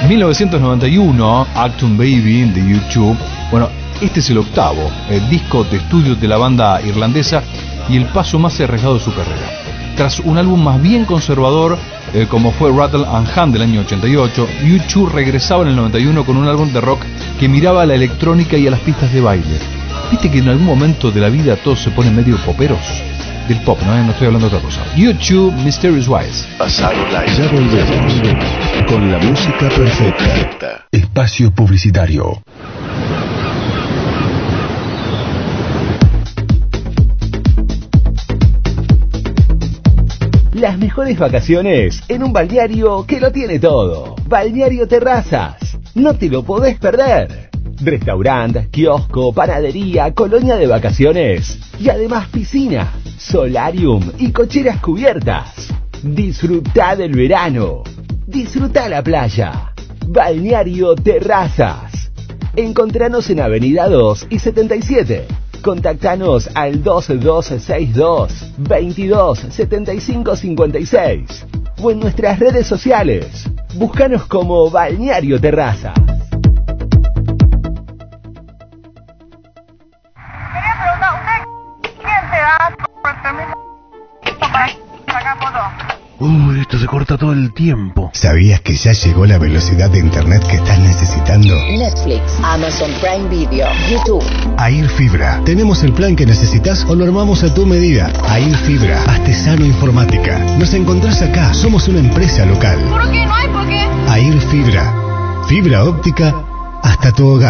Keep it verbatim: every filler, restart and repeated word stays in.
mil novecientos noventa y uno, Achtung Baby de YouTube. Bueno, este es el octavo el disco de estudio de la banda irlandesa y el paso más arriesgado de su carrera. Tras un álbum más bien conservador, eh, como fue Rattle and Hum del año ochenta y ocho, U dos regresaba en el noventa y uno con un álbum de rock que miraba a la electrónica y a las pistas de baile. ¿Viste que en algún momento de la vida todos se ponen medio poperos? Del pop, ¿no? No estoy hablando de otra cosa. U dos, Mysterious Wise. Pasado Live. Ya volvemos con la música perfecta. Espacio publicitario. Las mejores vacaciones en un balneario que lo tiene todo. Balneario Terrazas. No te lo podés perder. Restaurante, kiosco, panadería, colonia de vacaciones y además piscina, solarium y cocheras cubiertas. Disfrutá del verano. Disfrutá la playa. Balneario Terrazas. Encontranos en Avenida dos y setenta y siete. Contactanos al dos dos seis dos, veintidós setenta y cinco cincuenta y seis o en nuestras redes sociales. Búscanos como Balneario Terrazas. Quería preguntar, ¿usted quién se da por el permiso para sacar fotos? Uy, esto se corta todo el tiempo. ¿Sabías que ya llegó la velocidad de internet que estás necesitando? Netflix, Amazon Prime Video, YouTube. Air Fibra. Tenemos el plan que necesitas o lo armamos a tu medida. Air Fibra, Artesano Informática. Nos encontrás acá. Somos una empresa local. ¿Por qué no hay por qué? Air Fibra. Fibra óptica hasta tu hogar.